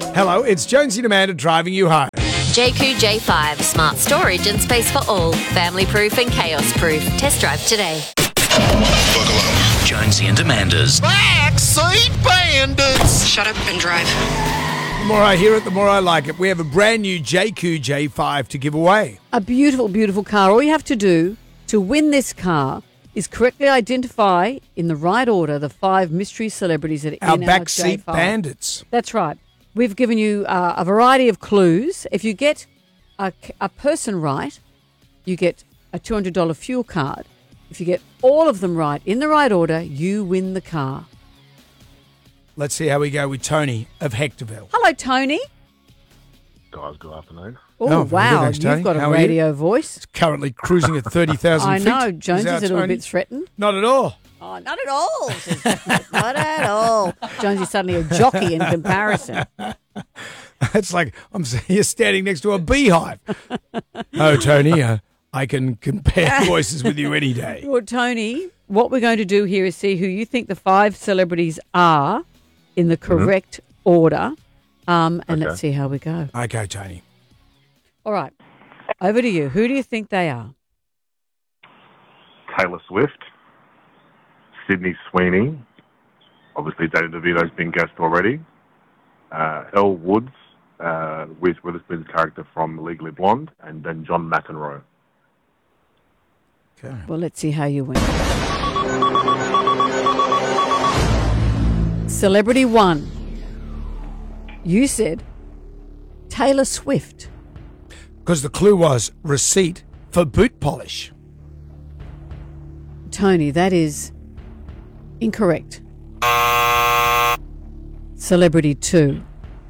Hello, it's Jonesy and Amanda driving you home. JQ J5, smart storage and space for all. Family proof and chaos proof. Test drive today. Buckle up. Jonesy and Amanda's Backseat Bandits. Shut up and drive. The more I hear it, the more I like it. We have a brand new JQ J5 to give away. A beautiful, beautiful car. All you have to do to win this car is correctly identify in the right order the 5 mystery celebrities that are Our in our backseat J5. bandits. That's right. We've given you a variety of clues. If you get a person right, you get a $200 fuel card. If you get all of them right in the right order, you win the car. Let's see how we go with Tony of Hectorville. Hello, Tony. Guys, good afternoon. Oh, very good, wow. thanks, Tony. You've got a How are you? radio voice. Currently cruising at 30,000 I feet. know. Jones our is a little Tony. bit threatened. Not at all. Oh, not at all. Not at all. Jones is suddenly a jockey in comparison. It's like you're standing next to a beehive. Oh, Tony, I can compare voices with you any day. Well, Tony, what we're going to do here is see who you think the 5 celebrities are in the correct order. And let's see how we go. Okay, Tony. All right. Over to you. Who do you think they are? Taylor Swift, Sydney Sweeney, obviously Danny DeVito's been guest already, Elle Woods, Reese Witherspoon's character from Legally Blonde, and then John McEnroe. Okay. Well, let's see how you win. Celebrity 1. You said Taylor Swift. Because the clue was receipt for boot polish. Tony, that is incorrect. Celebrity 2.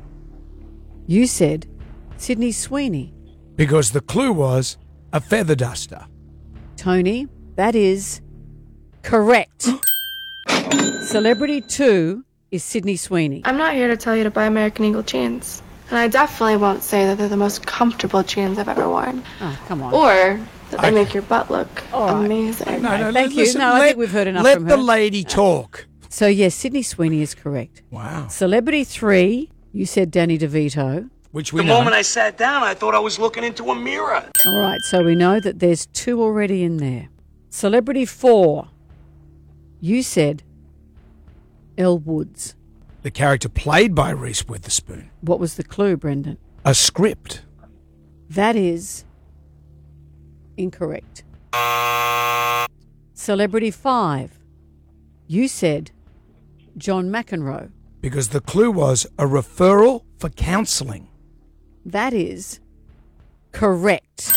You said Sydney Sweeney. Because the clue was a feather duster. Tony, that is correct. Celebrity 2 is Sydney Sweeney. I'm not here to tell you to buy American Eagle jeans. And I definitely won't say that they're the most comfortable jeans I've ever worn. Oh, come on. Or that they make your butt look All right. amazing. No, Thank you. listen, No, I think we've heard enough let from the her. lady talk. So, yes, Sydney Sweeney is correct. Wow. Celebrity 3, you said Danny DeVito. Which we The know. moment I sat down, I thought I was looking into a mirror. All right, so we know that there's 2 already in there. Celebrity 4, you said Elle Woods. The character played by Reese Witherspoon. What was the clue, Brendan? A script. That is incorrect. Celebrity 5, you said John McEnroe. Because the clue was a referral for counselling. That is correct.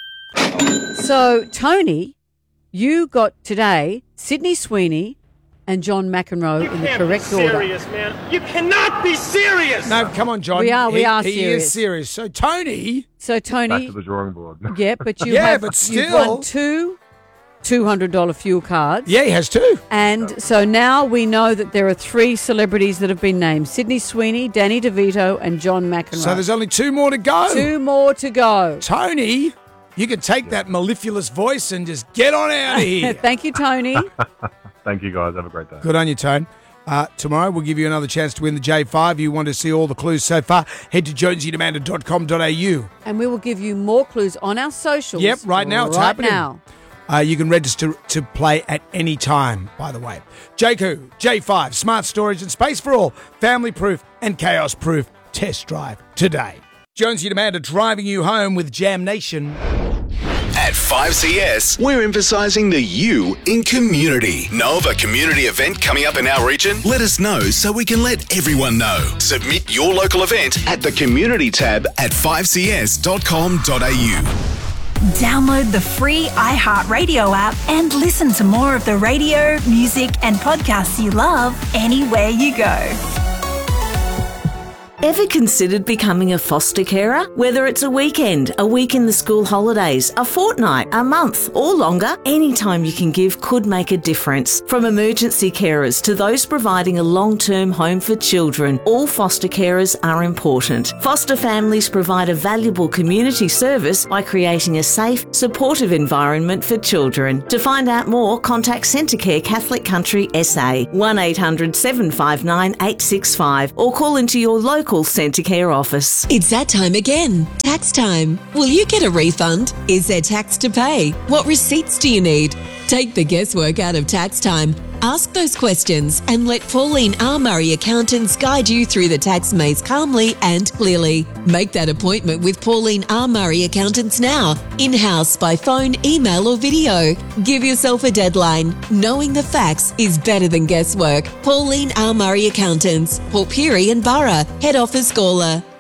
So, Tony, you got today Sydney Sweeney and John McEnroe in the correct order. Serious, man. You cannot be serious. No, come on, John. We are He serious. is serious. So, Tony. So, Back Tony, to the drawing board. yeah, but you Yeah, have but you've still. won 2 $200 fuel cards. Yeah, he has 2. And so now we know that there are 3 celebrities that have been named: Sydney Sweeney, Danny DeVito, and John McEnroe. So there's only 2 more to go. 2 more to go. Tony, you can take that mellifluous voice and just get on out of here. Thank you, Tony. Thank you, guys. Have a great day. Good on you, Tone. Tomorrow we'll give you another chance to win the J5. You want to see all the clues so far, head to jonesyandamanda.com.au. And we will give you more clues on our socials. Yep, right now it's happening. Now. You can register to play at any time, by the way. JQ, J5, smart storage and space for all, family proof and chaos proof. Test drive today. Jonesy and Amanda driving you home with Jam Nation. At 5CS, we're emphasising the you in community. Know of a community event coming up in our region? Let us know so we can let everyone know. Submit your local event at the community tab at 5cs.com.au. Download the free iHeartRadio app and listen to more of the radio, music, and podcasts you love anywhere you go. Ever considered becoming a foster carer? Whether it's a weekend, a week in the school holidays, a fortnight, a month, or longer, any time you can give could make a difference. From emergency carers to those providing a long-term home for children, all foster carers are important. Foster families provide a valuable community service by creating a safe, supportive environment for children. To find out more, contact Centrecare Catholic Country SA, 1800 759 865, or call into your local local Centacare office. It's that time again. Tax time. Will you get a refund? Is there tax to pay? What receipts do you need? Take the guesswork out of tax time. Ask those questions and let Pauline R. Murray Accountants guide you through the tax maze calmly and clearly. Make that appointment with Pauline R. Murray Accountants now, in-house, by phone, email or video. Give yourself a deadline. Knowing the facts is better than guesswork. Pauline R. Murray Accountants, Port Pirie and Borough, Head Office Gawler.